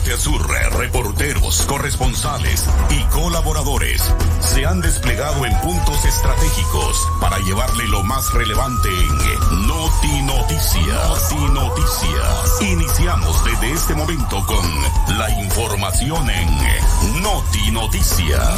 norte a sur, reporteros, corresponsales y colaboradores se han desplegado en puntos estratégicos para llevarle lo más relevante en Noti Noticias. Iniciamos desde este momento con la información en Noti Noticias.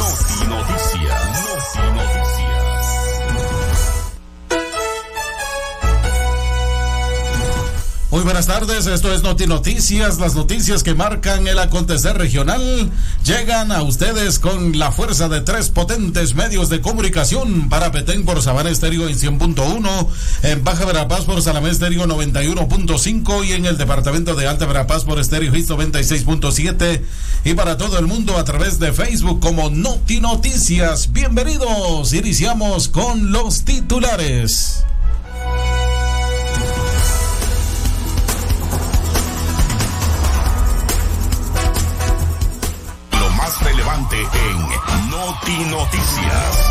Muy buenas tardes, esto es Noti Noticias, las noticias que marcan el acontecer regional llegan a ustedes con la fuerza de 3 potentes medios de comunicación: para Petén por Sabana Estéreo en 100.1, en Baja Verapaz por Salamé Estéreo 91.5 y en el departamento de Alta Verapaz por Estéreo Hits 96.7 y para todo el mundo a través de Facebook como Noti Noticias. Bienvenidos, iniciamos con los titulares. Relevante en Noti Noticias.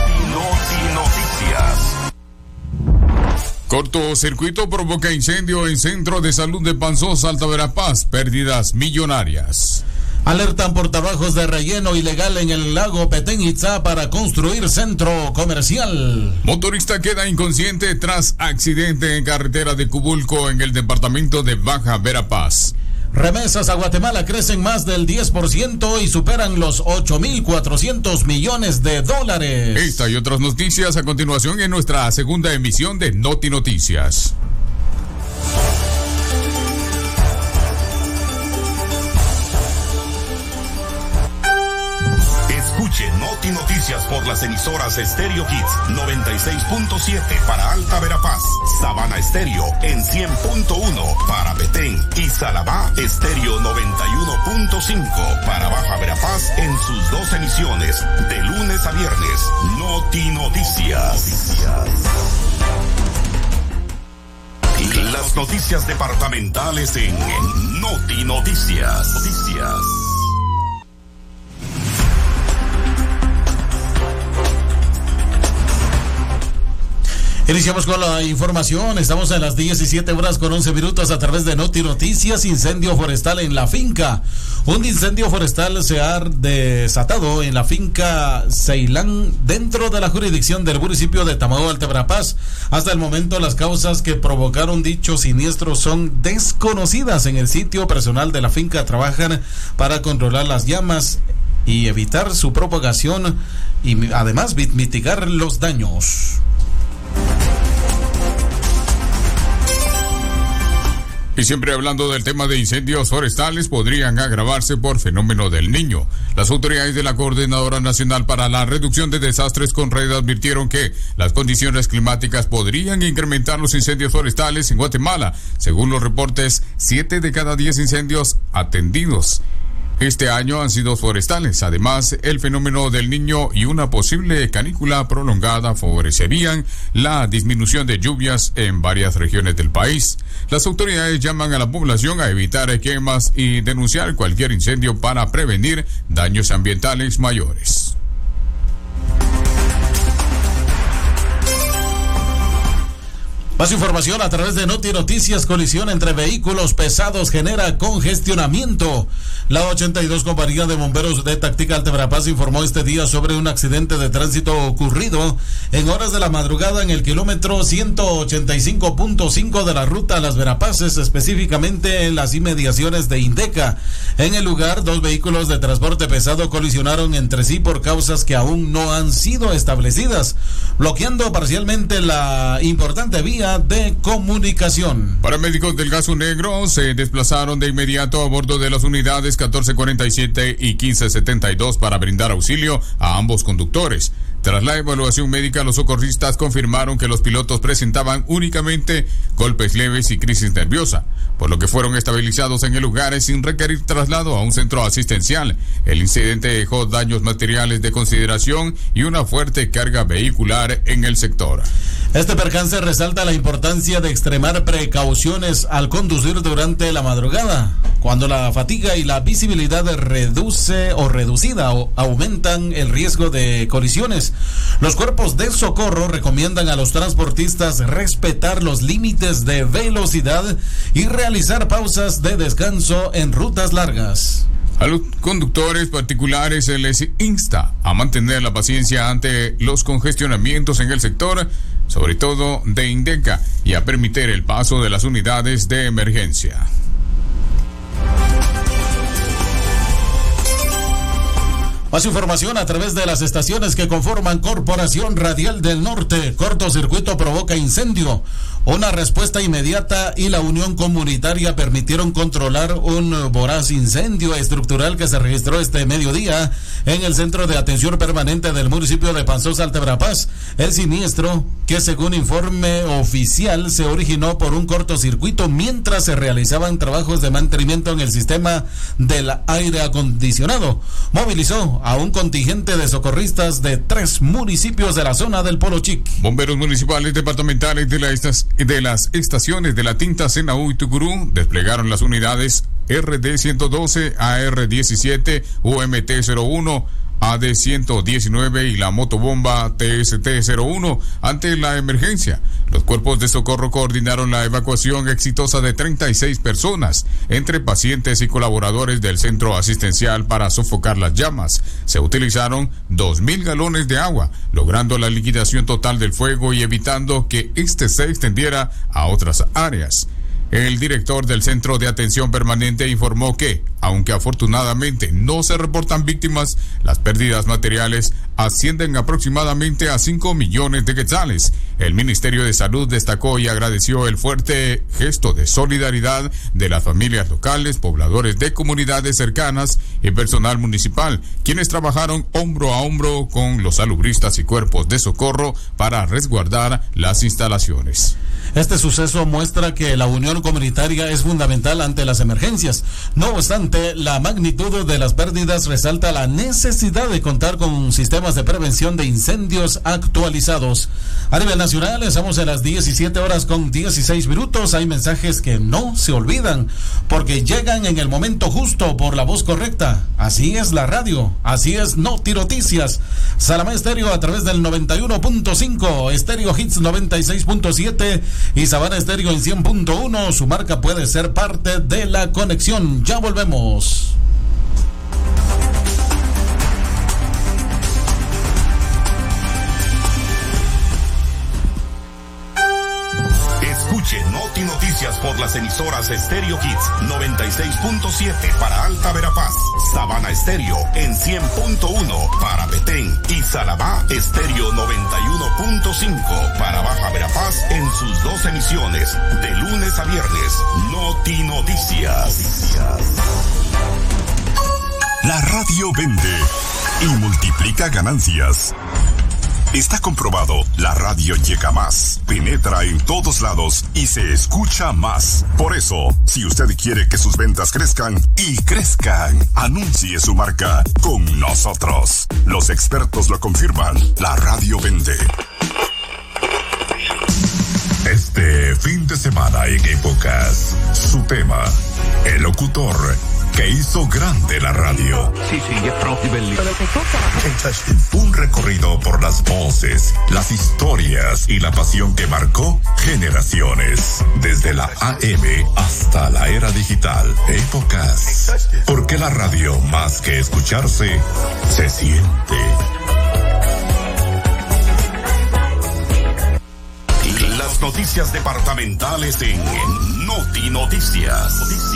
Cortocircuito provoca incendio en Centro de Salud de Panzosa, Alta Verapaz, pérdidas millonarias. Alertan por trabajos de relleno ilegal en el lago Petén Itzá para construir centro comercial. Motorista queda inconsciente tras accidente en carretera de Cubulco en el departamento de Baja Verapaz. Remesas a Guatemala crecen más del 10% y superan los 8.400 millones de dólares. Esta y otras noticias a continuación en nuestra segunda emisión de Noti Noticias. Escuche Noti Noticias por las emisoras Estéreo Hits 96.7 para Alta Verapaz, Sabana Estéreo en 100.1 para Petén y Salamá Estéreo 91.5 para Baja Verapaz en sus 2 emisiones de lunes a viernes. Noti Noticias. Las noticias departamentales en Noti Noticias. Iniciamos con la información. Estamos en las 17:11 a través de Noti Noticias. Incendio forestal en la finca. Un incendio forestal se ha desatado en la finca Ceilán, dentro de la jurisdicción del municipio de Tamao, Alta Verapaz. Hasta el momento, las causas que provocaron dicho siniestro son desconocidas. En el sitio, personal de la finca trabajan para controlar las llamas y evitar su propagación y además mitigar los daños. Y siempre hablando del tema de incendios forestales, podrían agravarse por fenómeno del Niño. Las autoridades de la Coordinadora Nacional para la Reducción de Desastres, CONRED, advirtieron que las condiciones climáticas podrían incrementar los incendios forestales en Guatemala. Según los reportes, 7 de cada 10 incendios atendidos este año han sido forestales. Además, el fenómeno del Niño y una posible canícula prolongada favorecerían la disminución de lluvias en varias regiones del país. Las autoridades llaman a la población a evitar quemas y denunciar cualquier incendio para prevenir daños ambientales mayores. Más información a través de Noti Noticias. Colisión entre vehículos pesados genera congestionamiento. La 82 Compañía de Bomberos de Táctica Alta Verapaz informó este día sobre un accidente de tránsito ocurrido en horas de la madrugada en el kilómetro 185.5 de la ruta Las Verapaces, específicamente en las inmediaciones de Indeca. En el lugar, 2 vehículos de transporte pesado colisionaron entre sí por causas que aún no han sido establecidas, bloqueando parcialmente la importante vía de comunicación. Paramédicos del Gaso Negro se desplazaron de inmediato a bordo de las unidades 1447 y 1572 para brindar auxilio a ambos conductores. Tras la evaluación médica, los socorristas confirmaron que los pilotos presentaban únicamente golpes leves y crisis nerviosa, por lo que fueron estabilizados en el lugar sin requerir traslado a un centro asistencial. El incidente dejó daños materiales de consideración y una fuerte carga vehicular en el sector. Este percance resalta la importancia de extremar precauciones al conducir durante la madrugada, cuando la fatiga y la visibilidad reducida aumentan el riesgo de colisiones. Los cuerpos de socorro recomiendan a los transportistas respetar los límites de velocidad y realizar pausas de descanso en rutas largas. A los conductores particulares se les insta a mantener la paciencia ante los congestionamientos en el sector, sobre todo de Indeca, y a permitir el paso de las unidades de emergencia. Más información a través de las estaciones que conforman Corporación Radial del Norte. Cortocircuito provoca incendio. Una respuesta inmediata y la unión comunitaria permitieron controlar un voraz incendio estructural que se registró este mediodía en el Centro de Atención Permanente del municipio de Panzosa, Alta Verapaz. El siniestro, que según informe oficial se originó por un cortocircuito mientras se realizaban trabajos de mantenimiento en el sistema del aire acondicionado, movilizó a un contingente de socorristas de 3 municipios de la zona del Polo Chic. Bomberos municipales departamentales de las estaciones de La Tinta, Senaú y Tucurú desplegaron las unidades RD-112, AR-17, UMT-01, AD-119 y la motobomba TST-01 ante la emergencia. Los cuerpos de socorro coordinaron la evacuación exitosa de 36 personas, entre pacientes y colaboradores del centro asistencial para sofocar las llamas. Se utilizaron 2.000 galones de agua, logrando la liquidación total del fuego y evitando que este se extendiera a otras áreas. El director del Centro de Atención Permanente informó que, aunque afortunadamente no se reportan víctimas, las pérdidas materiales ascienden aproximadamente a 5 millones de quetzales. El Ministerio de Salud destacó y agradeció el fuerte gesto de solidaridad de las familias locales, pobladores de comunidades cercanas y personal municipal, quienes trabajaron hombro a hombro con los salubristas y cuerpos de socorro para resguardar las instalaciones. Este suceso muestra que la unión comunitaria es fundamental ante las emergencias. No obstante, la magnitud de las pérdidas resalta la necesidad de contar con sistemas de prevención de incendios actualizados. A nivel nacional, estamos en las 17:16. Hay mensajes que no se olvidan porque llegan en el momento justo por la voz correcta. Así es la radio, así es Noti Noticias. Salamá Estéreo a través del 91.5, Estéreo Hits 96.7 y Sabana Estéreo en 100.1. Su marca puede ser parte de la conexión. Ya volvemos. Escuche Noti Noticias por las emisoras Estéreo Hits 96.7 para Alta Verapaz, Sabana Estéreo en 100.1 para Petén y Salamá Estéreo 91.5 para Baja Verapaz en sus 2 emisiones de lunes a viernes. Noti Noticias. La radio vende y multiplica ganancias. Está comprobado, la radio llega más, penetra en todos lados y se escucha más. Por eso, si usted quiere que sus ventas crezcan y crezcan, anuncie su marca con nosotros. Los expertos lo confirman, la radio vende. Este fin de semana en Épocas, su tema, el locutor que hizo grande la radio. Sí, es propio bellísimo. Un recorrido por las voces, las historias y la pasión que marcó generaciones. Desde la AM hasta la era digital. Épocas. Porque la radio, más que escucharse, se siente. Las noticias departamentales en Noti Noticias.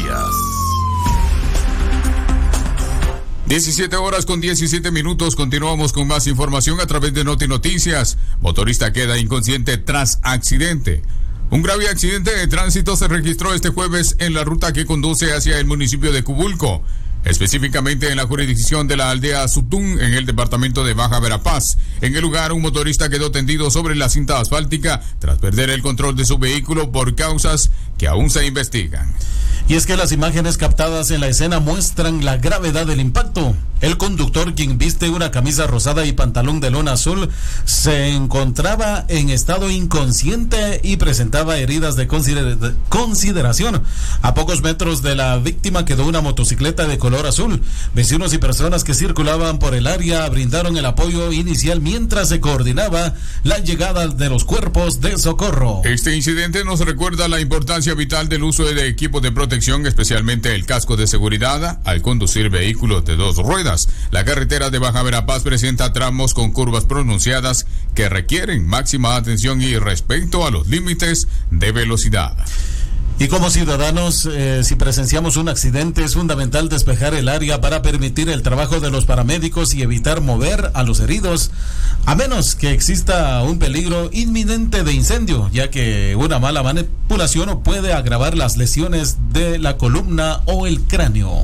17:17. Continuamos con más información a través de Noti Noticias. Motorista queda inconsciente tras accidente. Un grave accidente de tránsito se registró este jueves en la ruta que conduce hacia el municipio de Cubulco, específicamente en la jurisdicción de la aldea Sutún, en el departamento de Baja Verapaz. En el lugar, un motorista quedó tendido sobre la cinta asfáltica tras perder el control de su vehículo por causas que aún se investigan. Y es que las imágenes captadas en la escena muestran la gravedad del impacto. El conductor, quien viste una camisa rosada y pantalón de lona azul, se encontraba en estado inconsciente y presentaba heridas de consideración. A pocos metros de la víctima quedó una motocicleta de color azul. Vecinos y personas que circulaban por el área brindaron el apoyo inicial mientras se coordinaba la llegada de los cuerpos de socorro. Este incidente nos recuerda la importancia importancia vital del uso de equipos de protección, especialmente el casco de seguridad, al conducir vehículos de dos ruedas. La carretera de Baja Verapaz presenta tramos con curvas pronunciadas que requieren máxima atención y respeto a los límites de velocidad. Y como ciudadanos, si presenciamos un accidente, es fundamental despejar el área para permitir el trabajo de los paramédicos y evitar mover a los heridos, a menos que exista un peligro inminente de incendio, ya que una mala manipulación puede agravar las lesiones de la columna o el cráneo.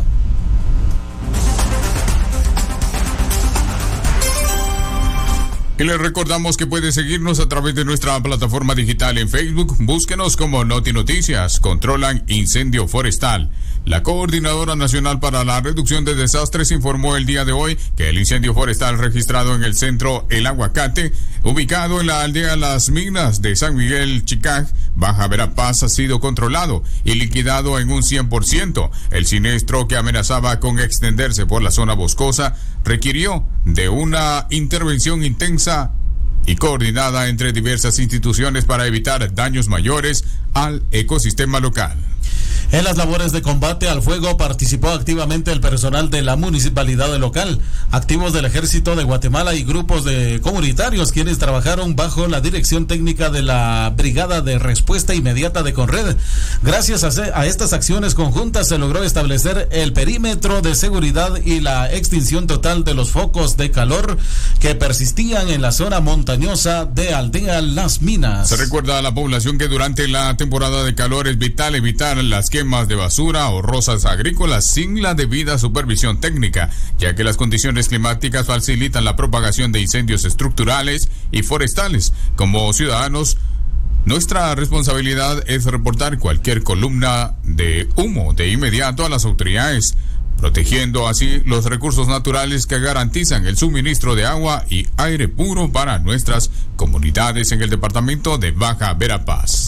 Y les recordamos que puede seguirnos a través de nuestra plataforma digital en Facebook. Búsquenos como Noti Noticias. Controlan incendio forestal. La Coordinadora Nacional para la Reducción de Desastres informó el día de hoy que el incendio forestal registrado en el centro El Aguacate, ubicado en la aldea Las Minas de San Miguel Chicaj, Baja Verapaz, ha sido controlado y liquidado en un 100%. El siniestro, que amenazaba con extenderse por la zona boscosa, requirió de una intervención intensa y coordinada entre diversas instituciones para evitar daños mayores al ecosistema local. En las labores de combate al fuego participó activamente el personal de la municipalidad local, activos del Ejército de Guatemala y grupos de comunitarios, quienes trabajaron bajo la dirección técnica de la Brigada de Respuesta Inmediata de Conred. Gracias a estas acciones conjuntas se logró establecer el perímetro de seguridad y la extinción total de los focos de calor que persistían en la zona montañosa de Aldea Las Minas. Se recuerda a la población que durante la temporada de calor es vital evitar las quemas de basura o rosas agrícolas sin la debida supervisión técnica, ya que las condiciones climáticas facilitan la propagación de incendios estructurales y forestales. Como ciudadanos, nuestra responsabilidad es reportar cualquier columna de humo de inmediato a las autoridades, protegiendo así los recursos naturales que garantizan el suministro de agua y aire puro para nuestras comunidades en el departamento de Baja Verapaz.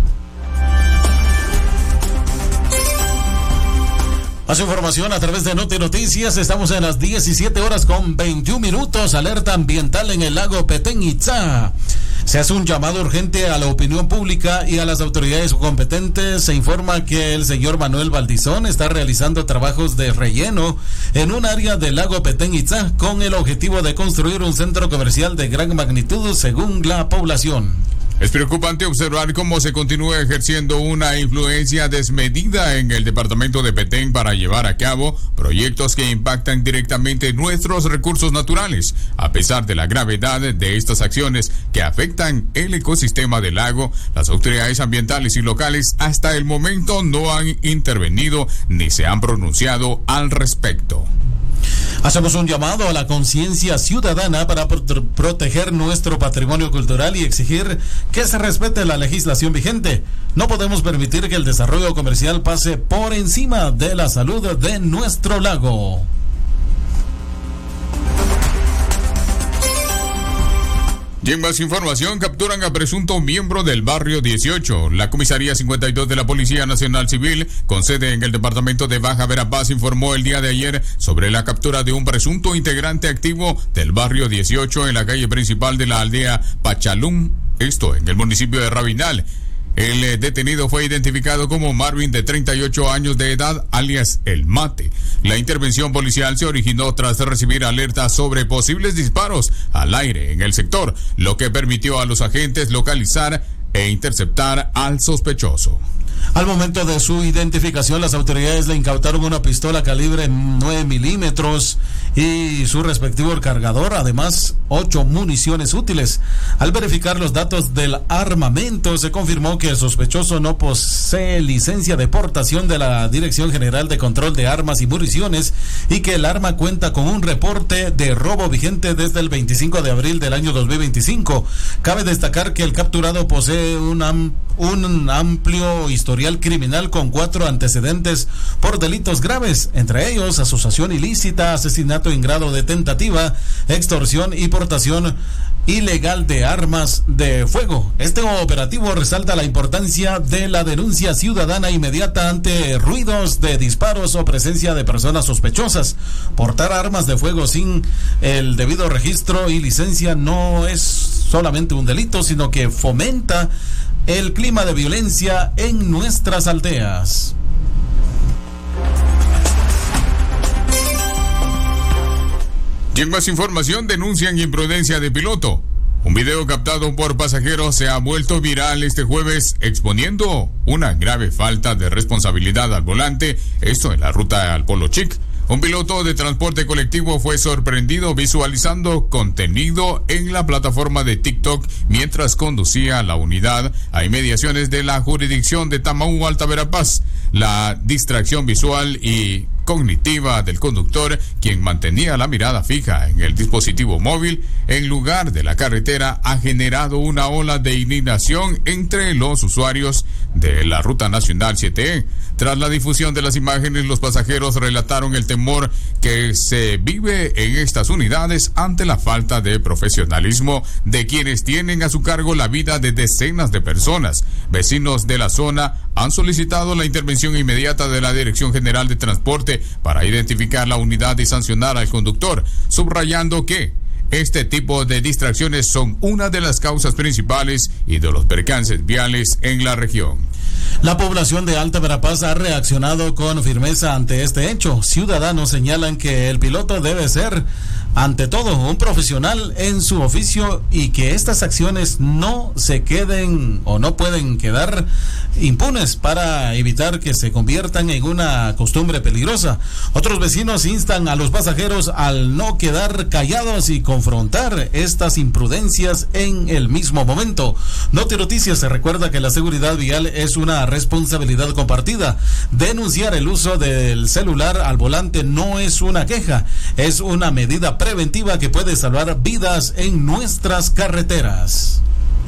Más información a través de Noti Noticias. Estamos en las 17:21. Alerta ambiental en el lago Petén Itzá. Se hace un llamado urgente a la opinión pública y a las autoridades competentes. Se informa que el señor Manuel Valdizón está realizando trabajos de relleno en un área del lago Petén Itzá con el objetivo de construir un centro comercial de gran magnitud según la población. Es preocupante observar cómo se continúa ejerciendo una influencia desmedida en el departamento de Petén para llevar a cabo proyectos que impactan directamente nuestros recursos naturales. A pesar de la gravedad de estas acciones que afectan el ecosistema del lago, las autoridades ambientales y locales hasta el momento no han intervenido ni se han pronunciado al respecto. Hacemos un llamado a la conciencia ciudadana para proteger nuestro patrimonio cultural y exigir que se respete la legislación vigente. No podemos permitir que el desarrollo comercial pase por encima de la salud de nuestro lago. Y en más información, capturan a presunto miembro del barrio 18. La comisaría 52 de la Policía Nacional Civil, con sede en el departamento de Baja Verapaz, informó el día de ayer sobre la captura de un presunto integrante activo del barrio 18 en la calle principal de la aldea Pachalum, esto en el municipio de Rabinal. El detenido fue identificado como Marvin, de 38 años de edad, alias El Mate. La intervención policial se originó tras recibir alertas sobre posibles disparos al aire en el sector, lo que permitió a los agentes localizar e interceptar al sospechoso. Al momento de su identificación, las autoridades le incautaron una pistola calibre 9 milímetros y su respectivo cargador, además 8 municiones útiles. Al verificar los datos del armamento, se confirmó que el sospechoso no posee licencia de portación de la Dirección General de Control de Armas y Municiones y que el arma cuenta con un reporte de robo vigente desde el 25 de abril del año 2025. Cabe destacar que el capturado posee un amplio historial criminal con 4 antecedentes por delitos graves, entre ellos asociación ilícita, asesinato en grado de tentativa, extorsión y portación ilegal de armas de fuego. Este operativo resalta la importancia de la denuncia ciudadana inmediata ante ruidos de disparos o presencia de personas sospechosas. Portar armas de fuego sin el debido registro y licencia no es solamente un delito, sino que fomenta el clima de violencia en nuestras aldeas. Y en más información, denuncian imprudencia de piloto. Un video captado por pasajeros se ha vuelto viral este jueves, exponiendo una grave falta de responsabilidad al volante, esto en la ruta al Polo Chic. Un piloto de transporte colectivo fue sorprendido visualizando contenido en la plataforma de TikTok mientras conducía la unidad a inmediaciones de la jurisdicción de Tamaú, Alta Verapaz. La distracción visual y cognitiva del conductor, quien mantenía la mirada fija en el dispositivo móvil en lugar de la carretera, ha generado una ola de indignación entre los usuarios de la Ruta Nacional 7E. Tras la difusión de las imágenes, los pasajeros relataron el temor que se vive en estas unidades ante la falta de profesionalismo de quienes tienen a su cargo la vida de decenas de personas. Vecinos de la zona han solicitado la intervención inmediata de la Dirección General de Transporte para identificar la unidad y sancionar al conductor, subrayando que este tipo de distracciones son una de las causas principales y de los percances viales en la región. La población de Alta Verapaz ha reaccionado con firmeza ante este hecho. Ciudadanos señalan que el piloto debe ser, ante todo, un profesional en su oficio y que estas acciones no se queden o no pueden quedar impunes para evitar que se conviertan en una costumbre peligrosa. Otros vecinos instan a los pasajeros al no quedar callados y confrontar estas imprudencias en el mismo momento. Noti Noticias se recuerda que la seguridad vial es una responsabilidad compartida. Denunciar el uso del celular al volante no es una queja, es una medida preventiva que puede salvar vidas en nuestras carreteras.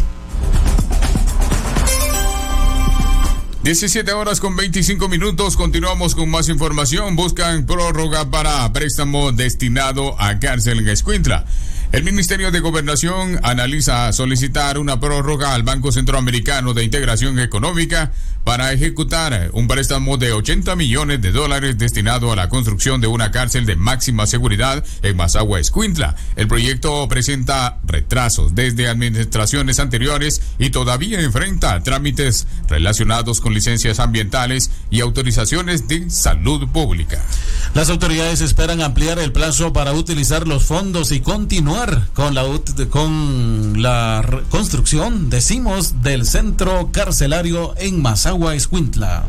17:25. Continuamos con más información. Buscan prórroga para préstamo destinado a cárcel en Escuintla. El Ministerio de Gobernación analiza solicitar una prórroga al Banco Centroamericano de Integración Económica para ejecutar un préstamo de $80 millones destinado a la construcción de una cárcel de máxima seguridad en Mazagua, Escuintla. El proyecto presenta retrasos desde administraciones anteriores y todavía enfrenta trámites relacionados con licencias ambientales y autorizaciones de salud pública. Las autoridades esperan ampliar el plazo para utilizar los fondos y continuar con la construcción, decimos, del centro carcelario en Mazagua, Escuintla.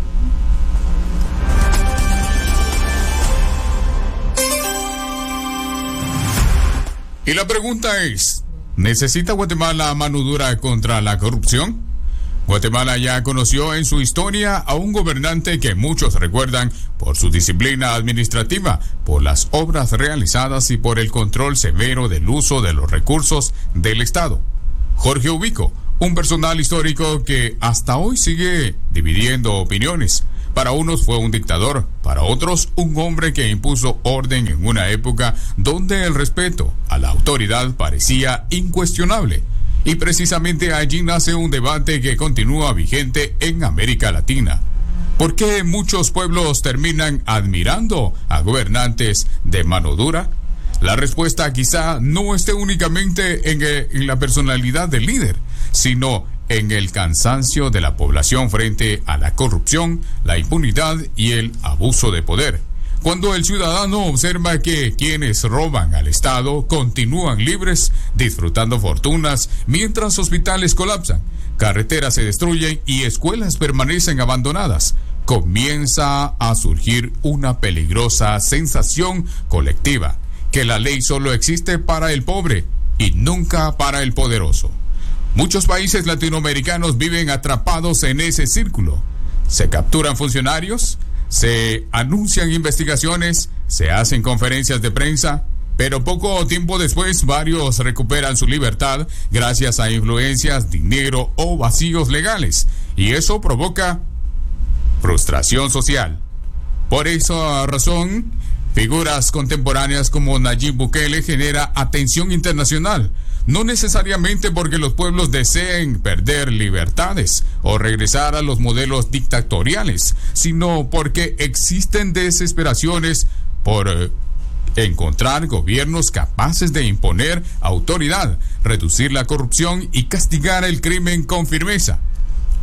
Y la pregunta es, ¿necesita Guatemala mano dura contra la corrupción? Guatemala ya conoció en su historia a un gobernante que muchos recuerdan por su disciplina administrativa, por las obras realizadas y por el control severo del uso de los recursos del Estado. Jorge Ubico, un personal histórico que hasta hoy sigue dividiendo opiniones. Para unos fue un dictador, para otros un hombre que impuso orden en una época donde el respeto a la autoridad parecía incuestionable. Y precisamente allí nace un debate que continúa vigente en América Latina. ¿Por qué muchos pueblos terminan admirando a gobernantes de mano dura? La respuesta quizá no esté únicamente en la personalidad del líder, sino en el cansancio de la población frente a la corrupción, la impunidad y el abuso de poder. Cuando el ciudadano observa que quienes roban al Estado continúan libres, disfrutando fortunas, mientras hospitales colapsan, carreteras se destruyen y escuelas permanecen abandonadas, comienza a surgir una peligrosa sensación colectiva, que la ley solo existe para el pobre y nunca para el poderoso. Muchos países latinoamericanos viven atrapados en ese círculo. Se capturan funcionarios, se anuncian investigaciones, se hacen conferencias de prensa, pero poco tiempo después varios recuperan su libertad gracias a influencias, dinero o vacíos legales, y eso provoca frustración social. Por esa razón, figuras contemporáneas como Nayib Bukele genera atención internacional, no necesariamente porque los pueblos deseen perder libertades o regresar a los modelos dictatoriales, sino porque existen desesperaciones por encontrar gobiernos capaces de imponer autoridad, reducir la corrupción y castigar el crimen con firmeza.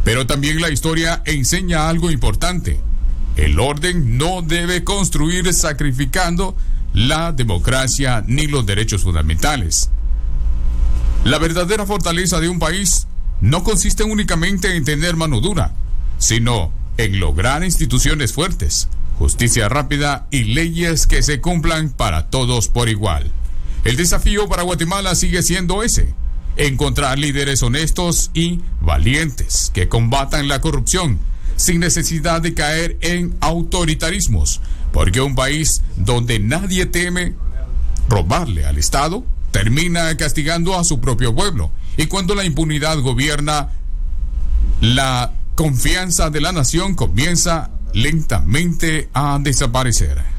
Pero también la historia enseña algo importante. El orden no debe construir sacrificando la democracia ni los derechos fundamentales. La verdadera fortaleza de un país no consiste únicamente en tener mano dura, sino en lograr instituciones fuertes, justicia rápida y leyes que se cumplan para todos por igual. El desafío para Guatemala sigue siendo ese: encontrar líderes honestos y valientes que combatan la corrupción sin necesidad de caer en autoritarismos, porque un país donde nadie teme robarle al Estado termina castigando a su propio pueblo, y cuando la impunidad gobierna, la confianza de la nación comienza lentamente a desaparecer.